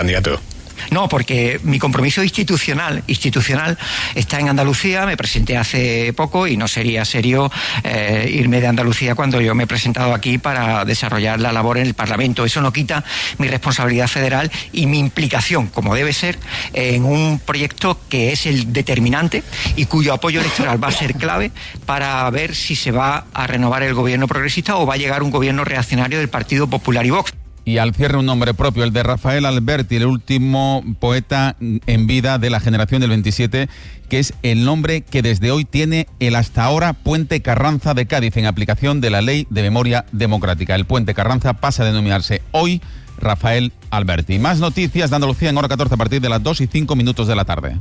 candidato? No, porque mi compromiso institucional está en Andalucía. Me presenté hace poco y no sería serio irme de Andalucía cuando yo me he presentado aquí para desarrollar la labor en el Parlamento. Eso no quita mi responsabilidad federal y mi implicación, como debe ser, en un proyecto que es el determinante y cuyo apoyo electoral va a ser clave para ver si se va a renovar el gobierno progresista o va a llegar un gobierno reaccionario del Partido Popular y Vox. Y al cierre un nombre propio, el de Rafael Alberti, el último poeta en vida de la generación del 27, que es el nombre que desde hoy tiene el hasta ahora Puente Carranza de Cádiz, en aplicación de la Ley de Memoria Democrática. El Puente Carranza pasa a denominarse hoy Rafael Alberti. Más noticias de Andalucía en hora 14 a partir de las 2:05 de la tarde.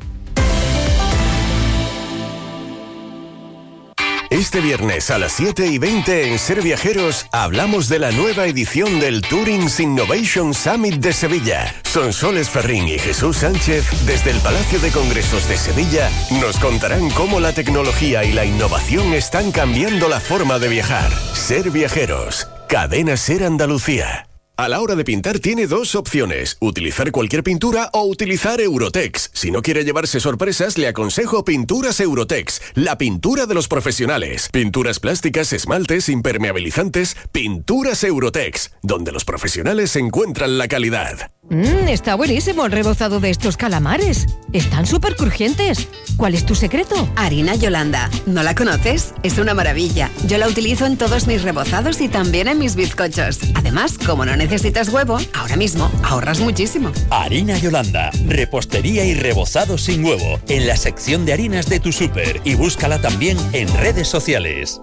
Este viernes a las 7:20 en Ser Viajeros hablamos de la nueva edición del Tourings Innovation Summit de Sevilla. Sonsoles Ferrín y Jesús Sánchez, desde el Palacio de Congresos de Sevilla, nos contarán cómo la tecnología y la innovación están cambiando la forma de viajar. Ser Viajeros, Cadena Ser Andalucía. A la hora de pintar tiene dos opciones, utilizar cualquier pintura o utilizar Eurotex. Si no quiere llevarse sorpresas, le aconsejo Pinturas Eurotex, la pintura de los profesionales. Pinturas plásticas, esmaltes, impermeabilizantes, Pinturas Eurotex, donde los profesionales encuentran la calidad. Está buenísimo el rebozado de estos calamares. Están súper crujientes. ¿Cuál es tu secreto? Harina Yolanda. ¿No la conoces? Es una maravilla. Yo la utilizo en todos mis rebozados y también en mis bizcochos. Además, como no necesitas huevo, ahora mismo ahorras muchísimo. Harina Yolanda. Repostería y rebozado sin huevo. En la sección de harinas de tu súper. Y búscala también en redes sociales.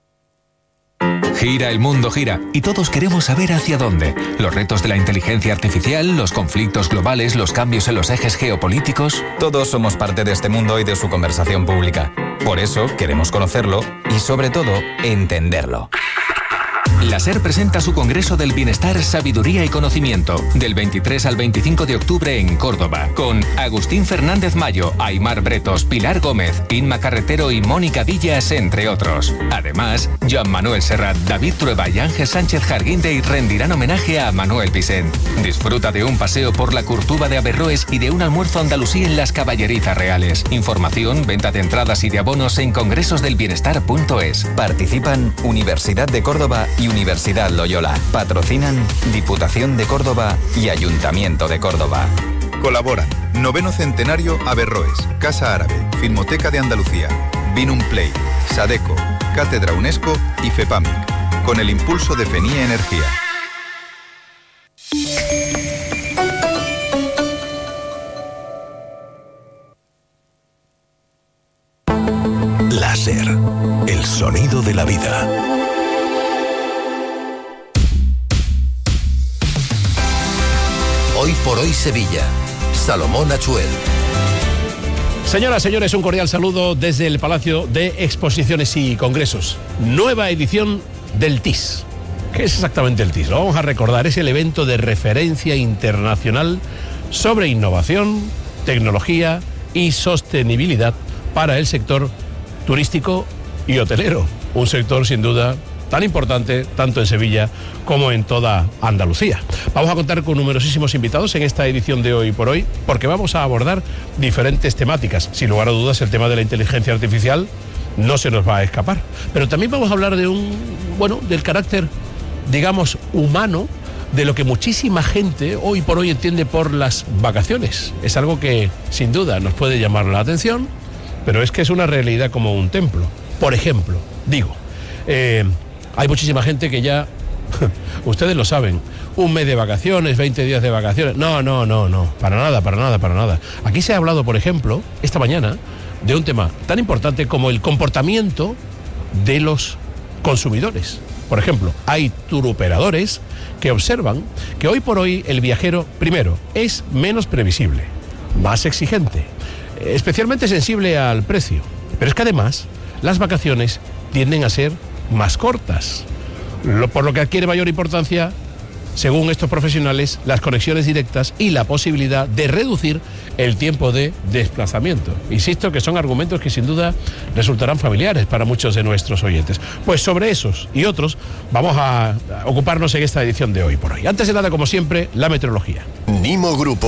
Gira, el mundo gira, y todos queremos saber hacia dónde. Los retos de la inteligencia artificial, los conflictos globales, los cambios en los ejes geopolíticos. Todos somos parte de este mundo y de su conversación pública. Por eso queremos conocerlo y, sobre todo, entenderlo. La SER presenta su Congreso del Bienestar, Sabiduría y Conocimiento, del 23 al 25 de octubre en Córdoba, con Agustín Fernández Mayo, Aimar Bretos, Pilar Gómez, Inma Carretero y Mónica Villas, entre otros. Además, Joan Manuel Serrat, David Trueba y Ángel Sánchez Jarguinde rendirán homenaje a Manuel Vicent. Disfruta de un paseo por la Curtuba de Averroes y de un almuerzo andalusí en las Caballerizas Reales. Información, venta de entradas y de abonos en congresosdelbienestar.es. Participan Universidad de Córdoba y Universidad Loyola. Patrocinan Diputación de Córdoba y Ayuntamiento de Córdoba. Colaboran 9º Centenario Averroes, Casa Árabe, Filmoteca de Andalucía, Binum Play, Sadeco, Cátedra UNESCO y FEPAMIC, con el impulso de FENIE Energía. Láser, el sonido de la vida. Hoy por hoy Sevilla. Salomón Achuel. Señoras, señores, un cordial saludo desde el Palacio de Exposiciones y Congresos. Nueva edición del TIS. ¿Qué es exactamente el TIS? Lo vamos a recordar. Es el evento de referencia internacional sobre innovación, tecnología y sostenibilidad para el sector turístico y hotelero. Un sector, sin duda, tan importante tanto en Sevilla como en toda Andalucía. Vamos a contar con numerosísimos invitados en esta edición de Hoy por Hoy, porque vamos a abordar diferentes temáticas. Sin lugar a dudas, el tema de la inteligencia artificial no se nos va a escapar. Pero también vamos a hablar de del carácter, digamos, humano, de lo que muchísima gente hoy por hoy entiende por las vacaciones. Es algo que, sin duda, nos puede llamar la atención, pero es que es una realidad como un templo. Por ejemplo, hay muchísima gente que ya, ustedes lo saben, un mes de vacaciones, 20 días de vacaciones. No, para nada. Aquí se ha hablado, por ejemplo, esta mañana, de un tema tan importante como el comportamiento de los consumidores. Por ejemplo, hay turoperadores que observan que hoy por hoy el viajero, primero, es menos previsible, más exigente, especialmente sensible al precio. Pero es que además, las vacaciones tienden a ser más cortas, por lo que adquiere mayor importancia según estos profesionales, las conexiones directas y la posibilidad de reducir el tiempo de desplazamiento. Insisto que son argumentos que sin duda resultarán familiares para muchos de nuestros oyentes. Pues sobre esos y otros vamos a ocuparnos en esta edición de Hoy por Hoy. Antes de nada, como siempre, la meteorología. Nimo Grupo.